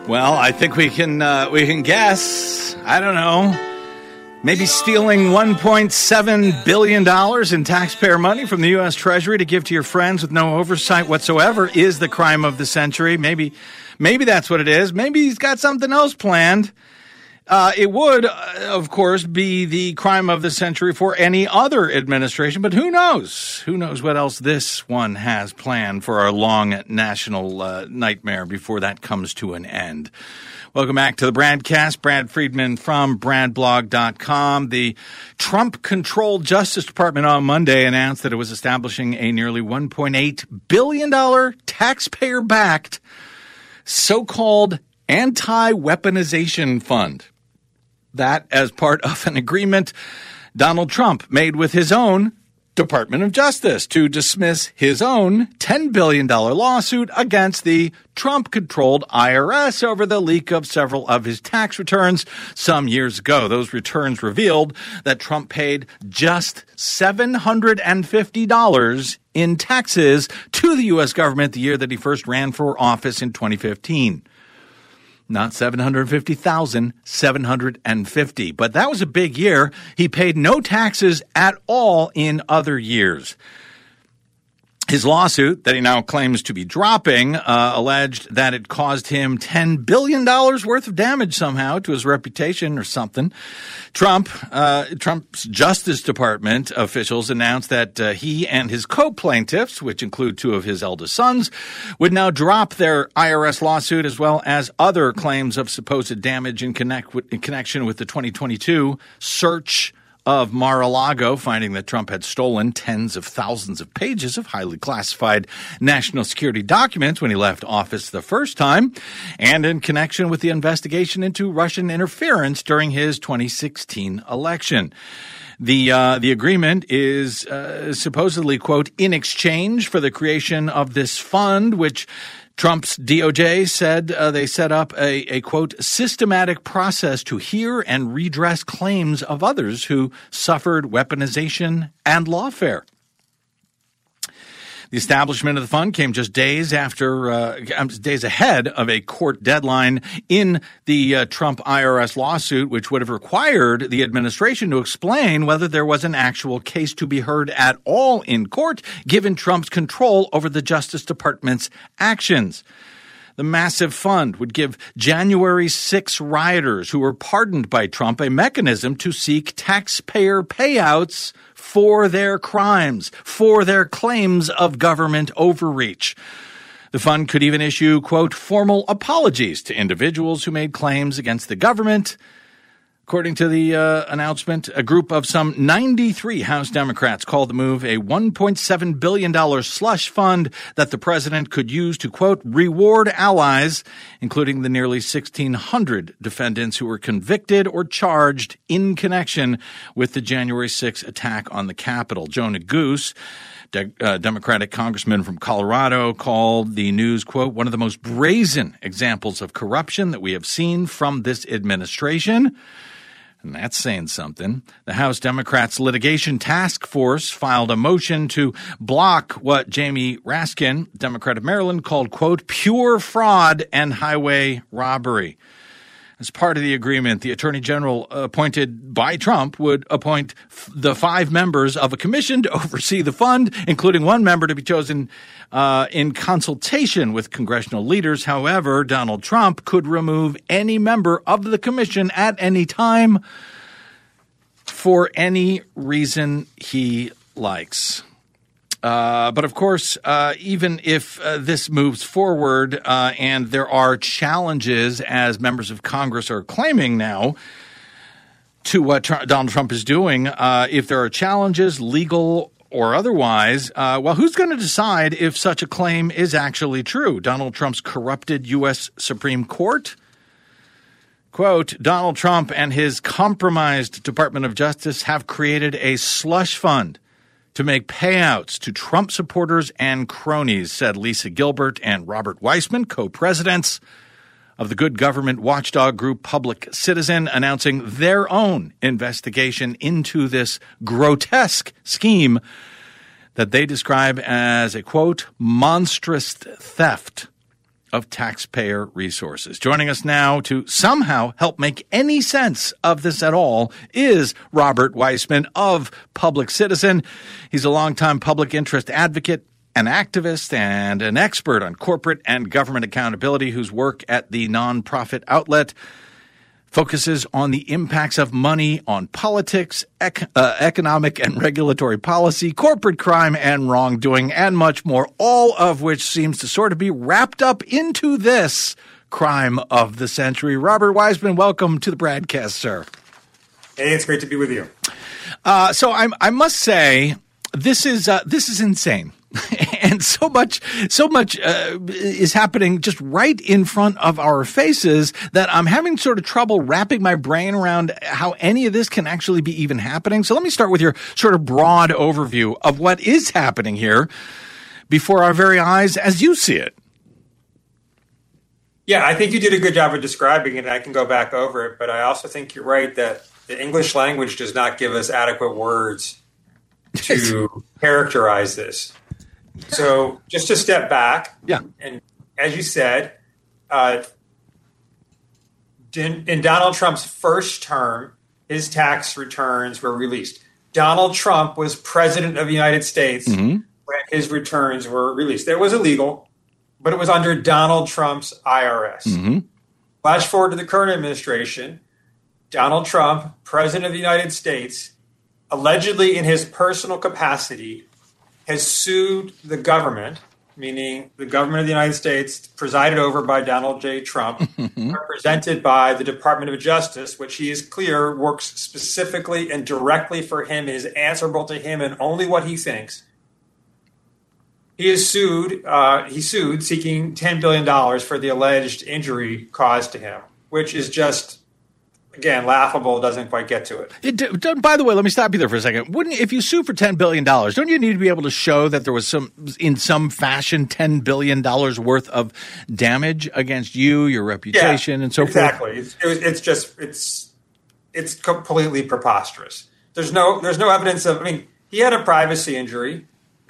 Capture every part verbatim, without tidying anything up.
Well, I think we can uh, we can guess. I don't know. Maybe stealing one point seven billion dollars in taxpayer money from the U S Treasury to give to your friends with no oversight whatsoever is the crime of the century. Maybe, maybe that's what it is. Maybe he's got something else planned. Uh, it would, uh, of course, be the crime of the century for any other administration, but who knows? Who knows what else this one has planned for our long national uh, nightmare before that comes to an end. Welcome back to the Bradcast. Brad Friedman from brad blog dot com. The Trump-controlled Justice Department on Monday announced that it was establishing a nearly one point eight billion dollars taxpayer-backed so-called anti-weaponization fund. That as part of an agreement Donald Trump made with his own Department of Justice to dismiss his own ten billion dollars lawsuit against the Trump-controlled I R S over the leak of several of his tax returns some years ago. Those returns revealed that Trump paid just seven hundred fifty dollars in taxes to the U S government the year that he first ran for office in twenty fifteen. Not seven hundred fifty thousand, seven hundred fifty. But that was a big year. He paid no taxes at all in other years. His lawsuit that he now claims to be dropping uh, alleged that it caused him ten billion dollars worth of damage somehow to his reputation or something. Trump, uh, Trump's Justice Department officials announced that uh, he and his co-plaintiffs, which include two of his eldest sons, would now drop their I R S lawsuit as well as other claims of supposed damage in, connect with, in connection with the twenty twenty-two search of Mar-a-Lago, finding that Trump had stolen tens of thousands of pages of highly classified national security documents when he left office the first time, and in connection with the investigation into Russian interference during his twenty sixteen election. The uh, the agreement is uh, supposedly, quote, in exchange for the creation of this fund, which Trump's D O J said uh, they set up a, a, quote, systematic process to hear and redress claims of others who suffered weaponization and lawfare. The establishment of the fund came just days after, uh, days ahead of a court deadline in the uh, Trump I R S lawsuit, which would have required the administration to explain whether there was an actual case to be heard at all in court, given Trump's control over the Justice Department's actions. The massive fund would give January sixth rioters who were pardoned by Trump a mechanism to seek taxpayer payouts for their crimes, for their claims of government overreach. The fund could even issue, quote, formal apologies to individuals who made claims against the government. According to the uh, announcement, a group of some ninety-three House Democrats called the move a one point seven billion dollars slush fund that the president could use to, quote, reward allies, including the nearly sixteen hundred defendants who were convicted or charged in connection with the January sixth attack on the Capitol. Joe Neguse, De- uh, Democratic congressman from Colorado, called the news, quote, one of the most brazen examples of corruption that we have seen from this administration. And that's saying something. The House Democrats' litigation task force filed a motion to block what Jamie Raskin, Democrat of Maryland, called, quote, pure fraud and highway robbery. As part of the agreement, the Attorney General appointed by Trump would appoint f- the five members of a commission to oversee the fund, including one member to be chosen uh, in consultation with congressional leaders. However, Donald Trump could remove any member of the commission at any time for any reason he likes. Uh, but of course, uh, even if uh, this moves forward uh, and there are challenges, as members of Congress are claiming now, to what Trump, Donald Trump is doing, uh, if there are challenges, legal or otherwise, uh, well, who's going to decide if such a claim is actually true? Donald Trump's corrupted U S Supreme Court? Quote, Donald Trump and his compromised Department of Justice have created a slush fund to make payouts to Trump supporters and cronies, said Lisa Gilbert and Robert Weissman, co-presidents of the good government watchdog group Public Citizen, announcing their own investigation into this grotesque scheme that they describe as a, quote, monstrous theft of taxpayer resources. Joining us now to somehow help make any sense of this at all is Robert Weissman of Public Citizen. He's a longtime public interest advocate, an activist, and an expert on corporate and government accountability whose work at the nonprofit outlet focuses on the impacts of money on politics, ec- uh, economic and regulatory policy, corporate crime and wrongdoing, and much more, all of which seems to sort of be wrapped up into this crime of the century. Robert Weissman, welcome to the broadcast, sir. Hey, it's great to be with you. Uh, so I, I must say, this is uh, this is insane. And so much, so much uh, is happening just right in front of our faces that I'm having sort of trouble wrapping my brain around how any of this can actually be even happening. So let me start with your sort of broad overview of what is happening here before our very eyes as you see it. Yeah, I think you did a good job of describing it. I can go back over it, but I also think you're right that the English language does not give us adequate words to characterize this. So just to step back, yeah, and as you said, uh, in, in Donald Trump's first term, his tax returns were released. Donald Trump was president of the United States mm-hmm. when his returns were released. It was illegal, but it was under Donald Trump's I R S. Mm-hmm. Flash forward to the current administration, Donald Trump, president of the United States, allegedly in his personal capacity, has sued the government, meaning the government of the United States presided over by Donald J. Trump, mm-hmm. represented by the Department of Justice, which he is clear works specifically and directly for him, is answerable to him and only what he thinks. He is sued, uh, he sued seeking ten billion dollars for the alleged injury caused to him, which is just, again, laughable, doesn't quite get to it. it. By the way, let me stop you there for a second. Wouldn't, if you sue for ten billion dollars, don't you need to be able to show that there was some, in some fashion, ten billion dollars worth of damage against you, your reputation, yeah, and so exactly. forth? Exactly. It's, it's just, it's, it's completely preposterous. There's no, there's no evidence of, I mean, he had a privacy injury,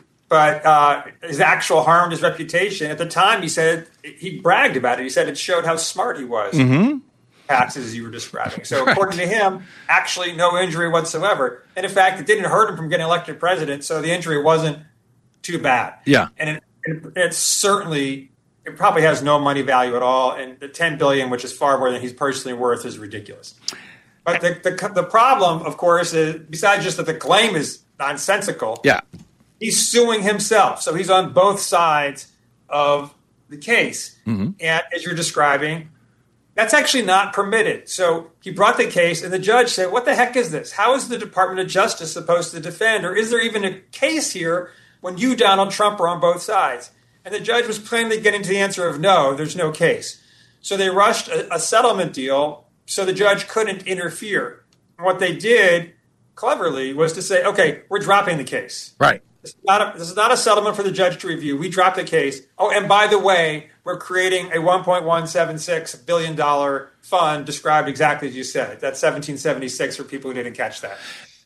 but uh, his actual harm to his reputation, at the time he said, he bragged about it. He said it showed how smart he was. Mm-hmm. Taxes as you were describing. So right. According to him, actually no injury whatsoever. And in fact, it didn't hurt him from getting elected president. So the injury wasn't too bad. Yeah. And it, it, it's certainly, it probably has no money value at all. And the ten billion dollars, which is far more than he's personally worth, is ridiculous. But the, the, the problem, of course, is besides just that the claim is nonsensical. Yeah. He's suing himself. So he's on both sides of the case. Mm-hmm. And as you're describing, that's actually not permitted. So he brought the case, and the judge said, what the heck is this? How is the Department of Justice supposed to defend? Or is there even a case here when you, Donald Trump, are on both sides? And the judge was plainly getting to the answer of no, there's no case. So they rushed a, a settlement deal so the judge couldn't interfere. And what they did, cleverly, was to say, okay, we're dropping the case. Right. This is, not a, this is not a settlement for the judge to review. We dropped the case. Oh, and by the way, we're creating a one point one seven six billion dollars fund described exactly as you said. That's seventeen seventy-six for people who didn't catch that.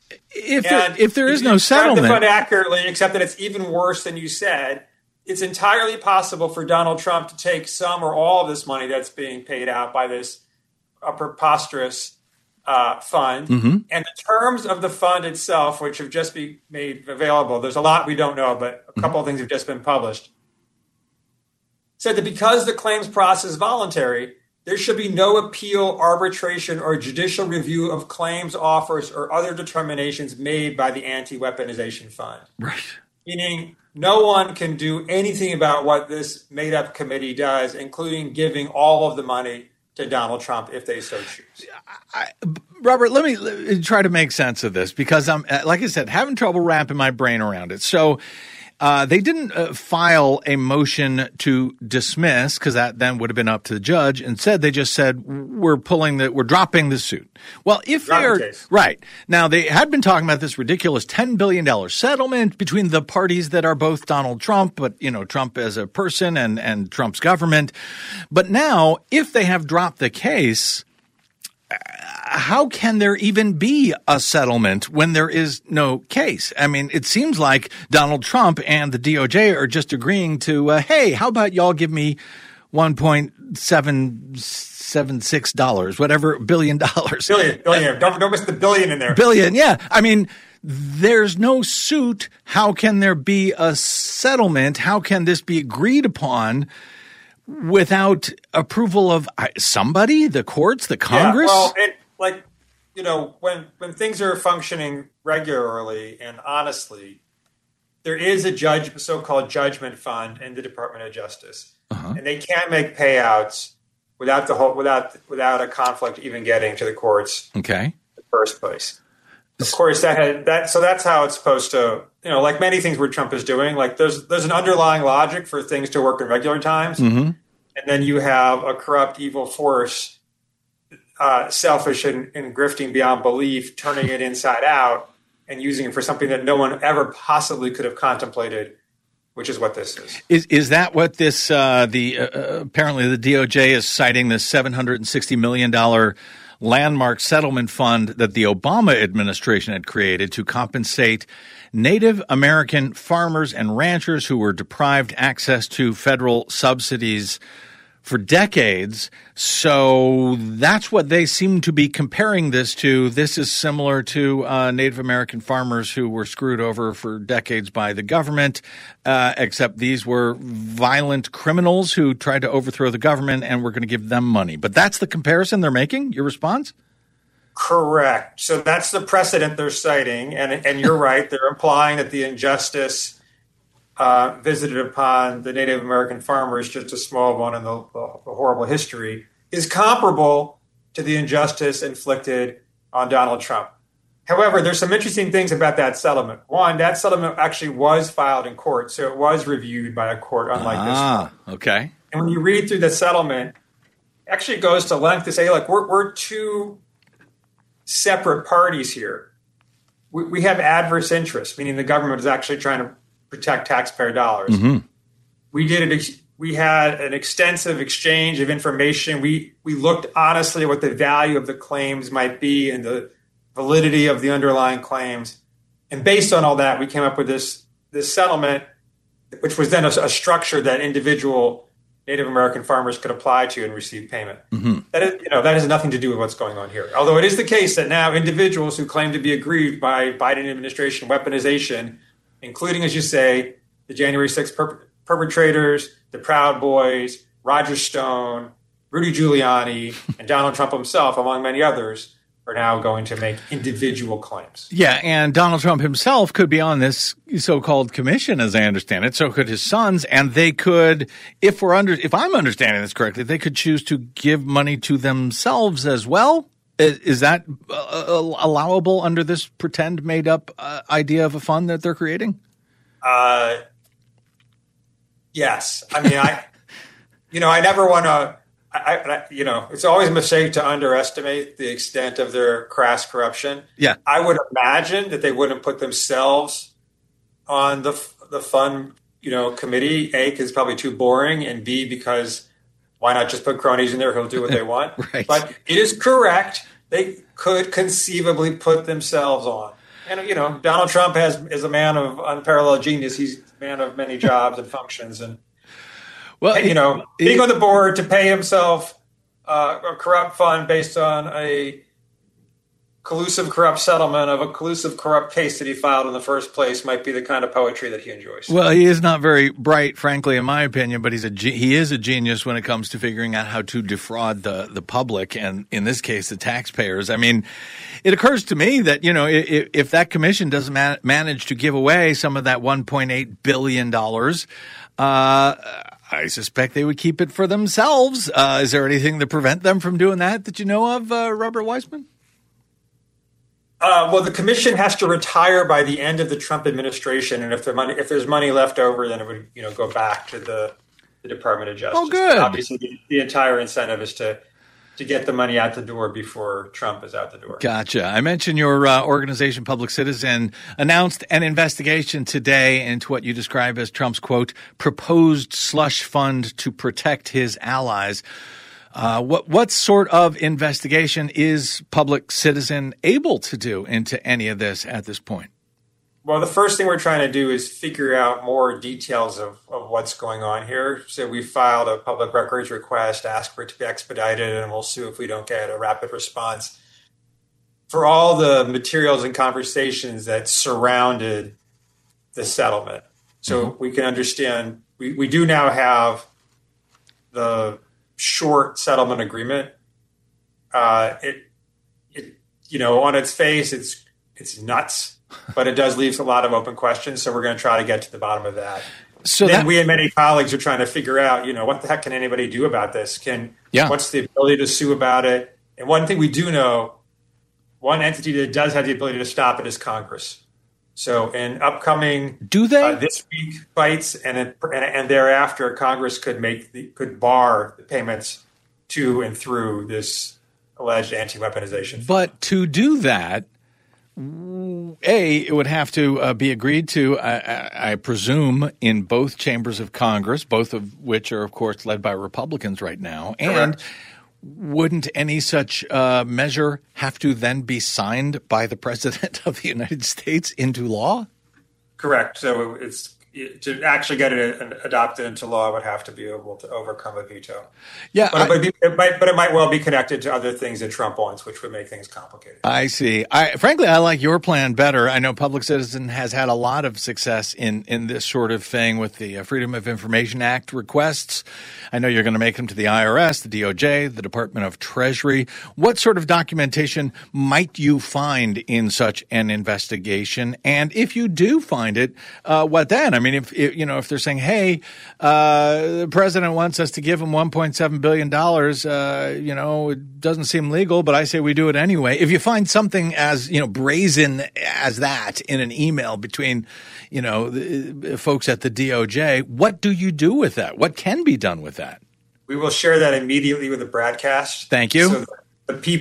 If there, if there is no settlement. The fund accurately, except that it's even worse than you said. It's entirely possible for Donald Trump to take some or all of this money that's being paid out by this uh, preposterous Uh, fund, mm-hmm. and the terms of the fund itself, which have just been made available. There's a lot we don't know, but a couple mm-hmm. of things have just been published. Said that because the claims process is voluntary, there should be no appeal, arbitration, or judicial review of claims, offers, or other determinations made by the Anti-Weaponization Fund. Right. Meaning no one can do anything about what this made-up committee does, including giving all of the money to Donald Trump if they so choose. I, Robert, let me, let me try to make sense of this because I'm, like I said, having trouble wrapping my brain around it. So uh, they didn't uh, file a motion to dismiss because that then would have been up to the judge. Instead, they just said, we're pulling the, we're dropping the suit. Well, if they're the right now, they had been talking about this ridiculous ten billion dollars settlement between the parties that are both Donald Trump, but, you know, Trump as a person and, and Trump's government. But now, if they have dropped the case, how can there even be a settlement when there is no case? I mean, it seems like Donald Trump and the D O J are just agreeing to, uh, hey, how about y'all give me one point seven seven six dollars, whatever, billion dollars. Billion, billion. Don't, don't miss the billion in there. Billion, yeah. I mean, there's no suit. How can there be a settlement? How can this be agreed upon without approval of somebody, the courts, the Congress? Yeah, well, it, like, you know, when, when things are functioning regularly and honestly, there is a judge, so-called judgment fund in the Department of Justice, uh-huh. and they can't make payouts without the whole, without without a conflict even getting to the courts. Okay, in the first place. Of course, that had that. So that's how it's supposed to. You know, like many things where Trump is doing, like there's there's an underlying logic for things to work in regular times, mm-hmm. and then you have a corrupt, evil force, uh, selfish and, and grifting beyond belief, turning it inside out. And using it for something that no one ever possibly could have contemplated, which is what this is. Is is that what this? Uh, the uh, apparently the D O J is citing the seven hundred and sixty million dollar landmark settlement fund that the Obama administration had created to compensate Native American farmers and ranchers who were deprived access to federal subsidies for decades. So that's what they seem to be comparing this to. This is similar to uh, Native American farmers who were screwed over for decades by the government, uh, except these were violent criminals who tried to overthrow the government and we're going to give them money. But that's the comparison they're making? Your response? Correct. So that's the precedent they're citing. And, and you're right. They're implying that the injustice Uh, visited upon the Native American farmers, just a small one in the, the horrible history, is comparable to the injustice inflicted on Donald Trump. However, there's some interesting things about that settlement. One, that settlement actually was filed in court, so it was reviewed by a court, unlike ah, this one. Okay. And when you read through the settlement, actually it goes to length to say, look, we're, we're two separate parties here. We, we have adverse interests, meaning the government is actually trying to protect taxpayer dollars. Mm-hmm. We did it. We had an extensive exchange of information. We we looked honestly at what the value of the claims might be and the validity of the underlying claims. And based on all that, we came up with this this settlement, which was then a, a structure that individual Native American farmers could apply to and receive payment. Mm-hmm. That is, you know, that has nothing to do with what's going on here. Although it is the case that now individuals who claim to be aggrieved by Biden administration weaponization, including, as you say, the January sixth per- perpetrators, the Proud Boys, Roger Stone, Rudy Giuliani, and Donald Trump himself, among many others, are now going to make individual claims. Yeah, and Donald Trump himself could be on this so-called commission, as I understand it. So could his sons, and they could, if we're under, if I'm understanding this correctly, they could choose to give money to themselves as well. Is, is that uh, allowable under this pretend made-up uh, idea of a fund that they're creating? Uh, yes. I mean, I, you know, I never want to. I, I, you know, it's always a mistake to underestimate the extent of their crass corruption. Yeah. I would imagine that they wouldn't put themselves on the the fund, you know, committee. A, because it's probably too boring, and B, because why not just put cronies in there who'll do what they want? Right. But it is correct. They could conceivably put themselves on. And, you know, Donald Trump has is a man of unparalleled genius. He's a man of many jobs and functions, and well, you know, it, being on the board to pay himself uh, a corrupt fund based on a collusive corrupt settlement of a collusive corrupt case that he filed in the first place might be the kind of poetry that he enjoys. Well, he is not very bright, frankly, in my opinion, but he's a he is a genius when it comes to figuring out how to defraud the the public, and in this case, the taxpayers. I mean, it occurs to me that, you know, if, if that commission doesn't man- manage to give away some of that one point eight billion dollars, uh, I suspect they would keep it for themselves. Uh, is there anything to prevent them from doing that that you know of, uh, Robert Weissman? Uh, well, the commission has to retire by the end of the Trump administration, and if the money, if there's money left over, then it would, you know, go back to the, the Department of Justice. Oh, good. But obviously, the, the entire incentive is to to get the money out the door before Trump is out the door. Gotcha. I mentioned your uh, organization, Public Citizen, announced an investigation today into what you describe as Trump's, quote, proposed slush fund to protect his allies. Uh, what what sort of investigation is Public Citizen able to do into any of this at this point? Well, the first thing we're trying to do is figure out more details of, of what's going on here. So we filed a public records request, ask for it to be expedited, and we'll sue if we don't get a rapid response. For all the materials and conversations that surrounded the settlement. So mm-hmm. we can understand, we, we do now have the short settlement agreement. Uh, it, it, you know, on its face, it's it's nuts, but it does leave a lot of open questions. So we're going to try to get to the bottom of that. So then that, we and many colleagues are trying to figure out, you know, what the heck can anybody do about this? Can yeah. What's the ability to sue about it? And one thing we do know, one entity that does have the ability to stop it is Congress. So in upcoming do they uh, this week fights and, and and thereafter, Congress could make the, could bar the payments to and through this alleged anti-weaponization. But to do that, A, it would have to uh, be agreed to, I, I, I presume, in both chambers of Congress, both of which are, of course, led by Republicans right now. And Correct. Wouldn't any such uh, measure have to then be signed by the President of the United States into law? Correct. So it's to actually get it adopted into law, it would have to be able to overcome a veto. Yeah, but, I, it, be, it might, but it might well be connected to other things that Trump wants, which would make things complicated. I see. I, frankly, I like your plan better. I know Public Citizen has had a lot of success in, in this sort of thing with the Freedom of Information Act requests. I know you're going to make them to the I R S, the D O J, the Department of Treasury. What sort of documentation might you find in such an investigation? And if you do find it, uh, what then? I mean, if, if you know, if they're saying, "Hey, uh, the president wants us to give him one point seven billion dollars," uh, you know, it doesn't seem legal, but I say we do it anyway. If you find something as you know brazen as that in an email between, you know, the folks at the D O J, what do you do with that? What can be done with that? We will share that immediately with the broadcast. Thank you. So the people